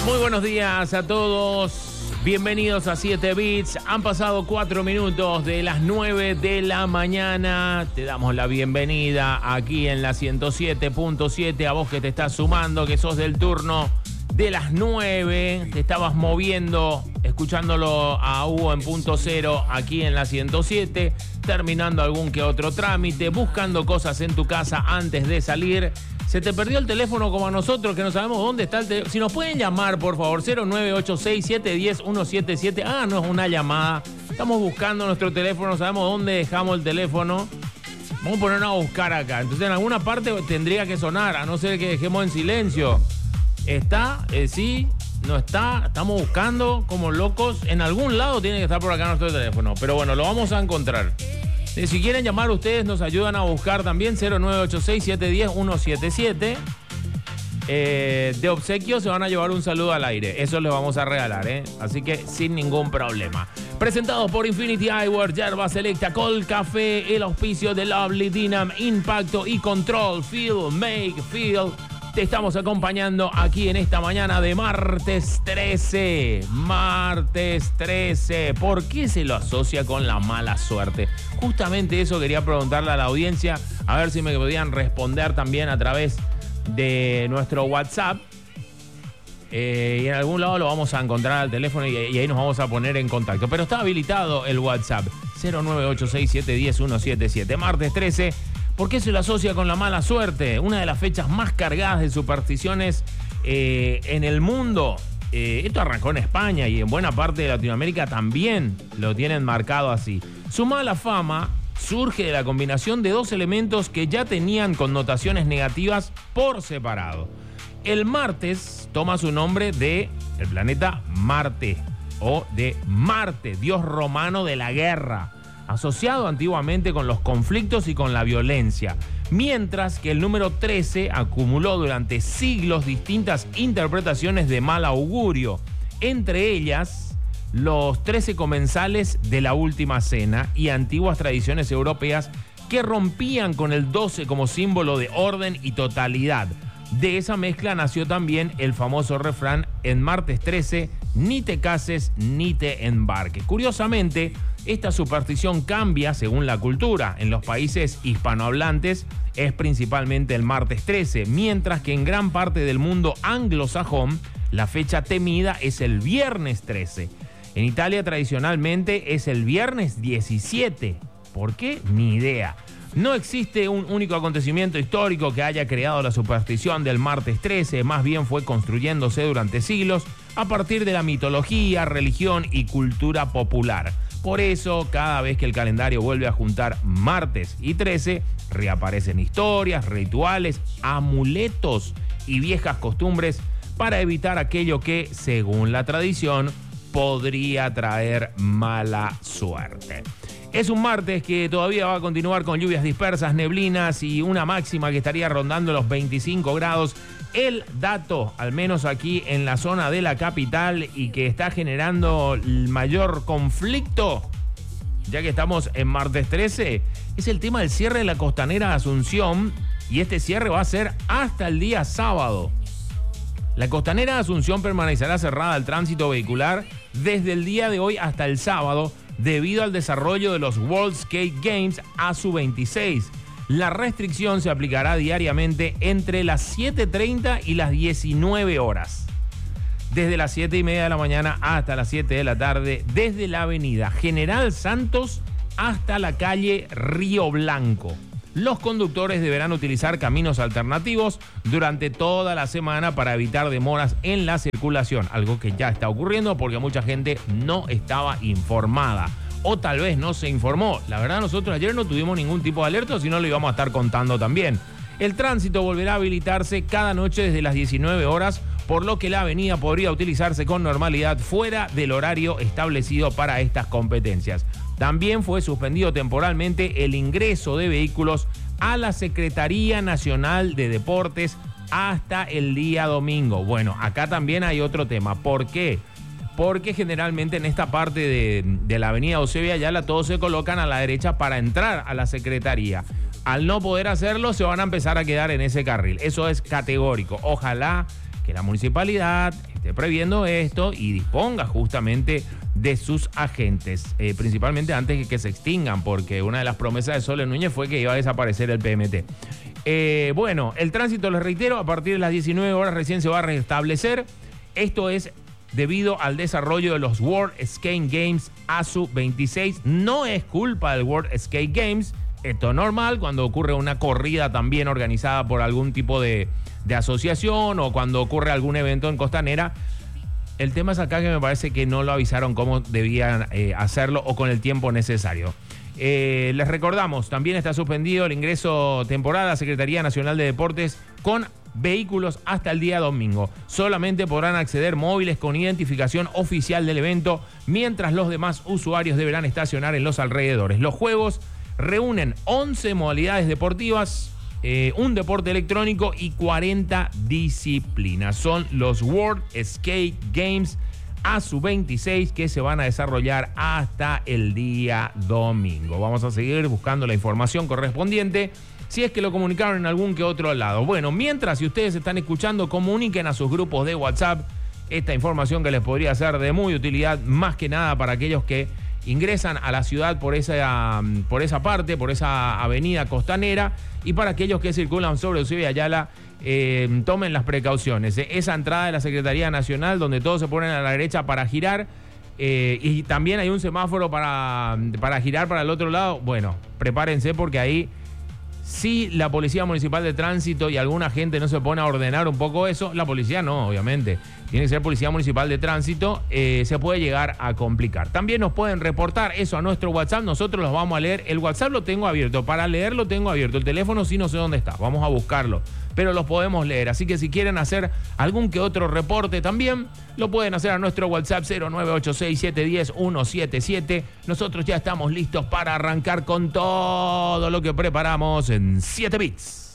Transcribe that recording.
Muy buenos días a todos. Bienvenidos a 7 Bits. Han pasado 4 minutos de las 9 de la mañana. Te damos la bienvenida aquí en la 107.7. A vos que te estás sumando, que sos del turno de las 9. Te estabas moviendo, escuchándolo a Hugo en punto cero aquí en la 107. Terminando algún que otro trámite, buscando cosas en tu casa antes de salir. Se te perdió el teléfono como a nosotros, que no sabemos dónde está el teléfono. Si nos pueden llamar, por favor, 0986-710-177. Háganos una llamada. Estamos buscando nuestro teléfono, no sabemos dónde dejamos el teléfono. Vamos a ponernos a buscar acá. Entonces, en alguna parte tendría que sonar, a no ser que dejemos en silencio. ¿Está? Sí. No está. Estamos buscando como locos. En algún lado tiene que estar por acá nuestro teléfono. Pero bueno, lo vamos a encontrar. Si quieren llamar ustedes, nos ayudan a buscar también 0986-710-177. De obsequio se van a llevar un saludo al aire. Eso les vamos a regalar, ¿eh? Así que sin ningún problema. Presentados por Infinity Eyewear, Yerba Selecta, Col Café, el auspicio de Lovely Dynam, Impacto y Control, Feel, Make, Feel. Te estamos acompañando aquí en esta mañana de martes 13. Martes 13. ¿Por qué se lo asocia con la mala suerte? Justamente eso quería preguntarle a la audiencia. A ver si me podían responder también a través de nuestro WhatsApp. Y en algún lado lo vamos a encontrar al teléfono y ahí nos vamos a poner en contacto. Pero está habilitado el WhatsApp. 0986-710-177. Martes 13. ¿Por qué se lo asocia con la mala suerte? Una de las fechas más cargadas de supersticiones en el mundo. Esto arrancó en España y en buena parte de Latinoamérica también lo tienen marcado así. Su mala fama surge de la combinación de dos elementos que ya tenían connotaciones negativas por separado. El martes toma su nombre de el planeta Marte o de Marte, dios romano de la guerra, asociado antiguamente con los conflictos y con la violencia, mientras que el número 13 acumuló durante siglos distintas interpretaciones de mal augurio, entre ellas los 13 comensales de la última cena y antiguas tradiciones europeas que rompían con el 12 como símbolo de orden y totalidad. De esa mezcla nació también el famoso refrán: en martes 13, ni te cases ni te embarques. Curiosamente, esta superstición cambia según la cultura. En los países hispanohablantes es principalmente el martes 13, mientras que en gran parte del mundo anglosajón la fecha temida es el viernes 13. En Italia tradicionalmente es el viernes 17. ¿Por qué? Ni idea. No existe un único acontecimiento histórico que haya creado la superstición del martes 13, más bien fue construyéndose durante siglos a partir de la mitología, religión y cultura popular. Por eso, cada vez que el calendario vuelve a juntar martes y 13, reaparecen historias, rituales, amuletos y viejas costumbres para evitar aquello que, según la tradición, podría traer mala suerte. Es un martes que todavía va a continuar con lluvias dispersas, neblinas y una máxima que estaría rondando los 25 grados. El dato, al menos aquí en la zona de la capital y que está generando el mayor conflicto, ya que estamos en martes 13, es el tema del cierre de la costanera de Asunción, y este cierre va a ser hasta el día sábado. La costanera de Asunción permanecerá cerrada al tránsito vehicular desde el día de hoy hasta el sábado, debido al desarrollo de los World Skate Games ASU26. La restricción se aplicará diariamente entre las 7:30 y las 19 horas. Desde las 7:30 de la mañana hasta las 7 de la tarde, desde la avenida General Santos hasta la calle Río Blanco. Los conductores deberán utilizar caminos alternativos durante toda la semana para evitar demoras en la circulación, algo que ya está ocurriendo porque mucha gente no estaba informada o tal vez no se informó. La verdad, nosotros ayer no tuvimos ningún tipo de alerta, si no lo íbamos a estar contando también. El tránsito volverá a habilitarse cada noche desde las 19 horas, por lo que la avenida podría utilizarse con normalidad fuera del horario establecido para estas competencias. También fue suspendido temporalmente el ingreso de vehículos a la Secretaría Nacional de Deportes hasta el día domingo. Bueno, acá también hay otro tema. ¿Por qué? Porque generalmente en esta parte de la avenida Eusebia Ayala todos se colocan a la derecha para entrar a la Secretaría. Al no poder hacerlo, se van a empezar a quedar en ese carril. Eso es categórico. Ojalá que la municipalidad esté esté previendo esto y disponga justamente de sus agentes, principalmente antes de que se extingan, porque una de las promesas de Sole Núñez fue que iba a desaparecer el PMT. Bueno, el tránsito, les reitero, a partir de las 19 horas recién se va a restablecer. Esto es debido al desarrollo de los World Skate Games ASU 26. No es culpa del World Skate Games. Esto es normal cuando ocurre una corrida también organizada por algún tipo de asociación o cuando ocurre algún evento en Costanera. El tema es acá que me parece que no lo avisaron cómo debían hacerlo o con el tiempo necesario. Les recordamos, también está suspendido el ingreso temporal a la Secretaría Nacional de Deportes con vehículos hasta el día domingo. Solamente podrán acceder móviles con identificación oficial del evento, mientras los demás usuarios deberán estacionar en los alrededores. Los juegos reúnen 11 modalidades deportivas, un deporte electrónico y 40 disciplinas. Son los World Skate Games ASU 26 que se van a desarrollar hasta el día domingo. Vamos a seguir buscando la información correspondiente, si es que lo comunicaron en algún que otro lado. Bueno, mientras, si ustedes están escuchando, comuniquen a sus grupos de WhatsApp esta información que les podría ser de muy utilidad, más que nada para aquellos que ingresan a la ciudad por esa parte, por esa avenida costanera, y para aquellos que circulan sobre Eusebio y Ayala, tomen las precauciones. Esa entrada de la Secretaría Nacional, donde todos se ponen a la derecha para girar, y también hay un semáforo para girar para el otro lado. Bueno, prepárense, porque ahí, si la Policía Municipal de Tránsito y alguna gente no se pone a ordenar un poco eso, la policía no, obviamente, tiene que ser Policía Municipal de Tránsito, se puede llegar a complicar. También nos pueden reportar eso a nuestro WhatsApp, nosotros los vamos a leer. El WhatsApp lo tengo abierto, para leerlo tengo abierto, el teléfono sí no sé dónde está, vamos a buscarlo, pero los podemos leer. Así que si quieren hacer algún que otro reporte también, lo pueden hacer a nuestro WhatsApp 0986-710-177. Nosotros ya estamos listos para arrancar con todo lo que preparamos en 7 bits.